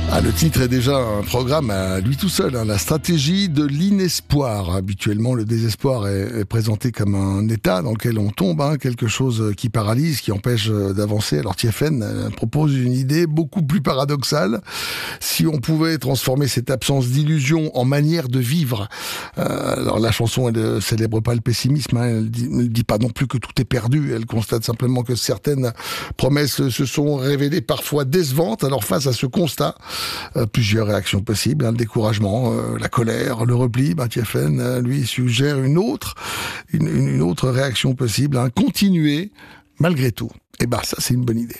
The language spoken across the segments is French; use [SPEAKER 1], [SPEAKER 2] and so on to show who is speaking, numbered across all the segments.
[SPEAKER 1] Ah, le titre est déjà un programme à lui tout seul, la stratégie de l'inespoir. Habituellement, le désespoir est présenté comme un état dans lequel on tombe, quelque chose qui paralyse, qui empêche d'avancer. Alors TFN propose une idée beaucoup plus paradoxale. Si on pouvait transformer cette absence d'illusion en manière de vivre. Alors la chanson, elle ne célèbre pas le pessimisme, elle ne dit pas non plus que tout est perdu, elle constate simplement que certaines promesses se sont révélées parfois décevantes. Alors face à ce constat, plusieurs réactions possibles, le découragement, la colère, le repli. TFN lui suggère une autre réaction possible, continuer malgré tout. Et ça c'est une bonne idée.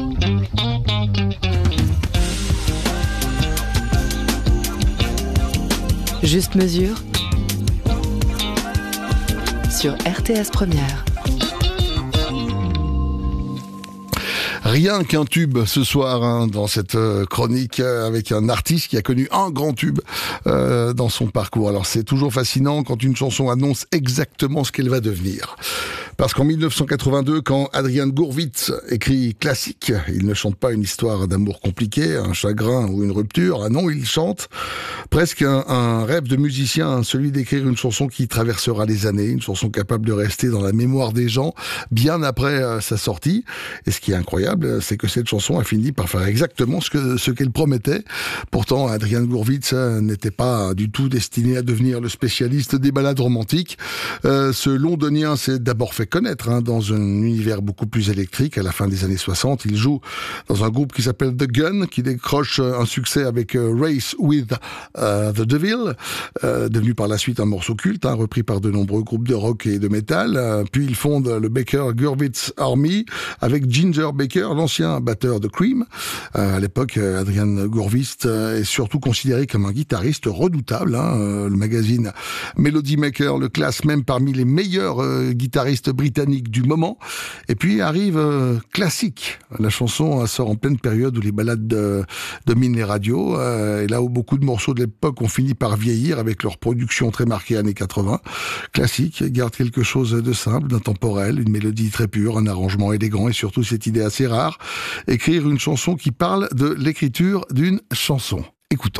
[SPEAKER 2] Juste mesure sur RTS Première.
[SPEAKER 1] Rien qu'un tube ce soir dans cette chronique avec un artiste qui a connu un grand tube dans son parcours. Alors c'est toujours fascinant quand une chanson annonce exactement ce qu'elle va devenir. Parce qu'en 1982, quand Adrian Gurwitz écrit Classique, il ne chante pas une histoire d'amour compliqué, un chagrin ou une rupture. Ah non, il chante presque un rêve de musicien, celui d'écrire une chanson qui traversera les années, une chanson capable de rester dans la mémoire des gens bien après sa sortie. Et ce qui est incroyable, c'est que cette chanson a fini par faire exactement ce qu'elle promettait. Pourtant, Adrian Gurwitz n'était pas du tout destiné à devenir le spécialiste des ballades romantiques. Ce londonien s'est d'abord fait connaître dans un univers beaucoup plus électrique. À la fin des années 60, il joue dans un groupe qui s'appelle The Gun, qui décroche un succès avec Race with the Devil, devenu par la suite un morceau culte, repris par de nombreux groupes de rock et de métal. Puis il fonde le Baker Gurwitz Army avec Ginger Baker, l'ancien batteur de Cream. À l'époque, Adrian Gurwitz est surtout considéré comme un guitariste redoutable. Le magazine Melody Maker le classe même parmi les meilleurs guitaristes britanniques du moment. Et puis arrive Classique. La chanson sort en pleine période où les ballades dominent les radios, et là où beaucoup de morceaux de l'époque ont fini par vieillir avec leur production très marquée années 80. Classique garde quelque chose de simple, d'intemporel, une mélodie très pure, un arrangement élégant et surtout cette idée assez rare, écrire une chanson qui parle de l'écriture d'une chanson. Écoutons.